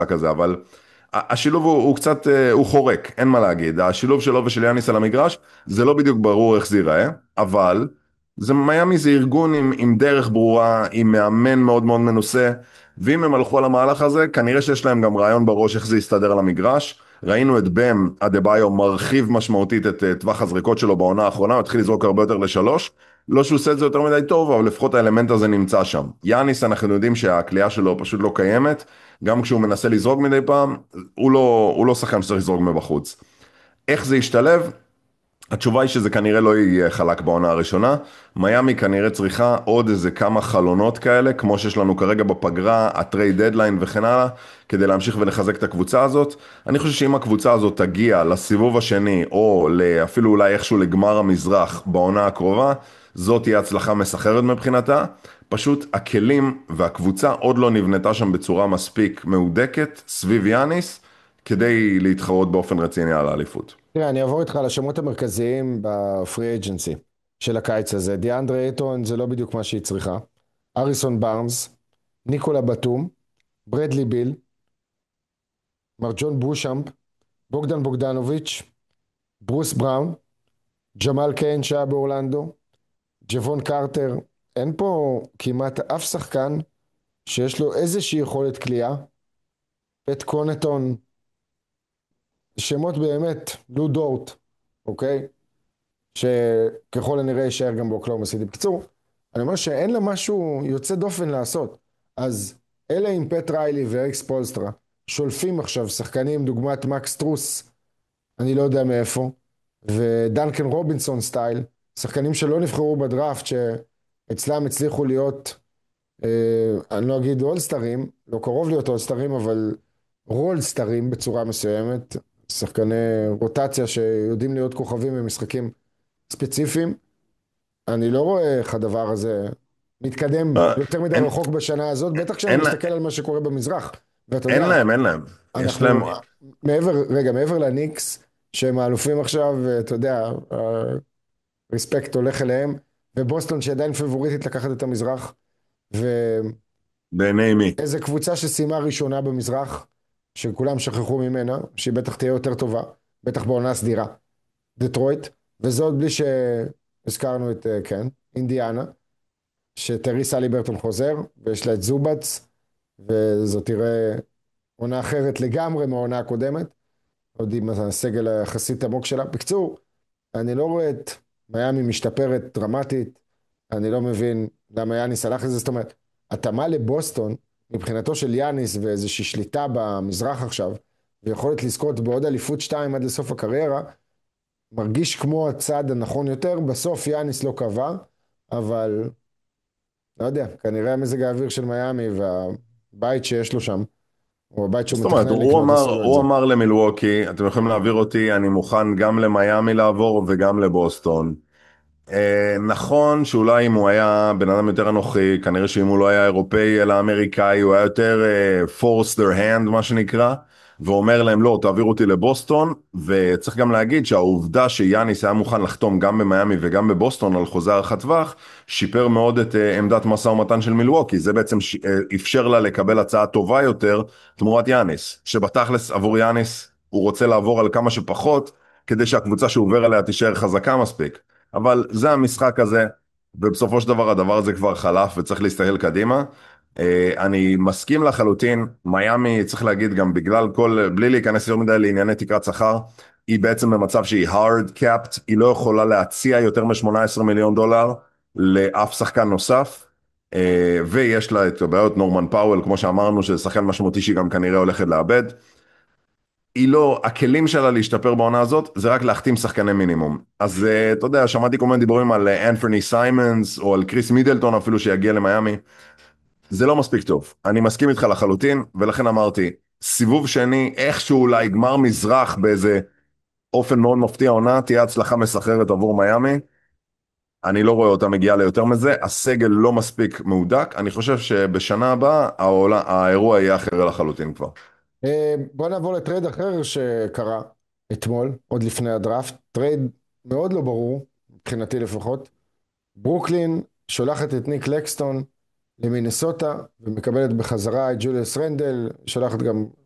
הזה, אבל השילוב הוא קצת, הוא חורק, אין מה להגיד. השילוב שלו ושל יאניס על המגרש, זה לא בדיוק ברור איך זה ייראה, אבל מיאמי זה ארגון עם דרך ברורה, עם מאמן מאוד מאוד מנוסה, ואם הם הלכו על המהלך הזה, כנראה שיש להם גם רעיון בראש איך זה יסתדר על המגרש. ראינו את בם אדבאיו מרחיב משמעותית את טווח הזריקות שלו בעונה האחרונה, הוא התחיל לזרוק הרבה יותר לשלוש, לא שהוא עושה את זה יותר מדי טוב, אבל לפחות האלמנט הזה נמצא שם. יאניס, אנחנו יודעים שהקליעה שלו פשוט לא קיימת, גם כשהוא מנסה לזרוק מדי פעם, הוא לא שחקן שצריך לזרוק מבחוץ. איך זה ישתלב? התשובה היא שזה כנראה לא יהיה חלק בעונה הראשונה. מיאמי כנראה צריכה עוד איזה כמה חלונות כאלה, כמו שיש לנו כרגע בפגרה, הטרייד דדליין וכן הלאה, כדי להמשיך ולחזק את הקבוצה הזאת. אני חושב שאם הקבוצה הזאת תגיע לסיבוב השני, או אפילו אולי איכשהו לגמר המזרח בעונה הקרובה, זאת תהיה הצלחה מסחררת מבחינתה. פשוט הכלים והקבוצה עוד לא נבנתה שם בצורה מספיק מהודקת סביב יאניס, כדי להתחרות באופן רציני על האליפות. תראה, אני אעבור איתך על השמות המרכזיים בפרי אג'נסי של הקיץ הזה. דיאנדרה אייטון זה לא בדיוק מה שהיא צריכה. אריסון בארנס, ניקולה בטום, ברדלי ביל, מר ג'ון בושאמפ, בוגדן בוגדנוביץ', ברוס בראון, ג'מאל קיין שהיה באורלנדו, ג'וון קרטר. אין פה כמעט אף שחקן שיש לו איזושהי יכולת קליעה. פט קונטון, שמות באמת, לו דורט, אוקיי? שככל הנראה יישאר גם באוקלאומה סיטי. בקיצור, אני אומר שאין לה משהו יוצא דופן לעשות. אז אלה עם פט ריילי ואריק ספולסטרה שולפים עכשיו שחקנים דוגמת מקס טרוס, אני לא יודע מאיפה, ודנקן רובינסון סטייל, שחקנים שלא נבחרו בדראפט, שאצלם הצליחו להיות, אני לא אגיד אולסטרים, לא קרוב להיות אולסטרים, אבל רולסטרים בצורה מסוימת, שחקני רוטציה שיודעים להיות כוכבים במשחקים ספציפיים. אני לא רואה איך הדבר הזה מתקדם אה, יותר מדי אין, רחוק בשנה הזאת, בטח כשאני אין, מסתכל על מה שקורה במזרח. ואתה אין יודע, להם, אין להם. יש להם, אנחנו, מעבר לניקס, שהם האלופים עכשיו, אתה יודע, הרספקט הולך אליהם, ובוסטון שעדיין פבוריטית לקחת את המזרח, בעיני מי? ואיזה קבוצה שסיימה ראשונה במזרח, שכולם שכחו ממנה, שהיא בטח תהיה יותר טובה, בטח בעונה סדירה, דטרויט, וזה עוד בלי שהזכרנו את, כן, אינדיאנה, שטריס אליברטון חוזר, ויש לה את זובץ, וזאת תראה עונה אחרת לגמרי מהעונה הקודמת, עוד עם הסגל היחסית עמוק שלה. בקצור, אני לא רואה את מיאמי משתפרת דרמטית, אני לא מבין למה יאניס הלך לזה, זאת אומרת, התאמה לבוסטון, מבחינתו של יאניס ואיזושהי שליטה במזרח עכשיו, ויכולת לזכות בעוד אליפות 2 עד לסוף הקריירה, מרגיש כמו הצעד הנכון יותר. בסוף יאניס לא קבע, אבל לא יודע, כנראה מזג האוויר של מיאמי והבית שיש לו שם, או הבית שהוא זאת אומרת, מתכנן לקנות, עשו לו את הוא זה. אמר למילווקי, אתם יכולים להעביר אותי, אני מוכן גם למיאמי לעבור וגם לבוסטון. נכון שאולי אם הוא היה בן אדם יותר אנוכי, כנראה שאם הוא לא היה אירופאי אלא אמריקאי, הוא היה יותר force their hand מה שנקרא, ואומר להם לא, תעבירו אותי לבוסטון. וצריך גם להגיד שהעובדה שיאניס היה מוכן לחתום גם במיאמי וגם בבוסטון על חוזה ארוכת טווח, שיפר מאוד את עמדת משא ומתן של מילווקי. זה בעצם אפשר לה לקבל הצעה טובה יותר תמורת יאניס, שבתכלס עבור יאניס הוא רוצה לעבור על כמה שפחות, כדי שהקבוצה שהוא עובר עליה תישאר חזקה מספיק. אבל זה המשחק הזה, ובסופו של דבר הדבר הזה כבר חלף וצריך להסתכל קדימה. אני מסכים לחלוטין, מיאמי צריך להגיד גם בגלל כל, בלי להיכנס יותר מדי לענייני תקרת שכר, היא בעצם במצב שהיא hard capped, היא לא יכולה להציע יותר מ-18 מיליון דולר לאף שחקן נוסף, ויש לה את הבעיות נורמן פאוול, כמו שאמרנו, שזה שחקן משמעותי שהיא גם כנראה הולכת לאבד. היא לא, הכלים שלה להשתפר בעונה הזאת, זה רק להחתים שחקני מינימום. אז אתה יודע, שמעתי כל מיני דיבורים על אנת'וני סיימנס, או על קריס מידלטון אפילו שיגיע למיאמי. זה לא מספיק טוב. אני מסכים איתך לחלוטין, ולכן אמרתי, סיבוב שני, איכשהו אולי גמר מזרח באיזה אופן מאוד מפתיע עונה, תהיה הצלחה מסחררת עבור מיאמי. אני לא רואה אותה מגיעה ליותר מזה, הסגל לא מספיק מהודק, אני חושב שבשנה הבאה האירוע יהיה אחר לחלוטין כבר. בוא נעבור לטרייד אחר שקרה אתמול, עוד לפני הדראפט, טרייד מאוד לא ברור, מבחינתי לפחות. ברוקלין שולחת את ניק לקסטון למינסוטה, ומקבלת בחזרה את ג'וליוס רנדל, שולחת גם